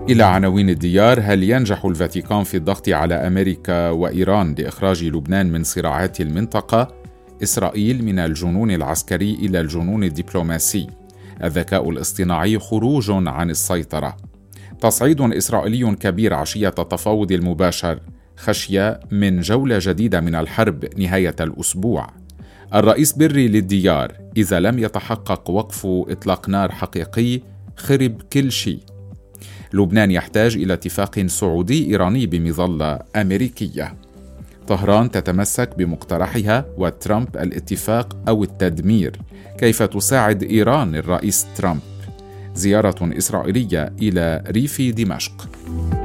إلى عناوين الديار. هل ينجح الفاتيكان في الضغط على أمريكا وإيران لإخراج لبنان من صراعات المنطقة؟ إسرائيل من الجنون العسكري إلى الجنون الدبلوماسي. الذكاء الاصطناعي خروج عن السيطرة. تصعيد إسرائيلي كبير عشية التفاوض المباشر خشية من جولة جديدة من الحرب نهاية الأسبوع. الرئيس بري للديار: إذا لم يتحقق وقف إطلاق نار حقيقي خرب كل شيء. لبنان يحتاج إلى اتفاق سعودي إيراني بمظلة أمريكية. طهران تتمسك بمقترحها وترامب الاتفاق أو التدمير. كيف تساعد إيران الرئيس ترامب؟ زيارة إسرائيلية إلى ريف دمشق.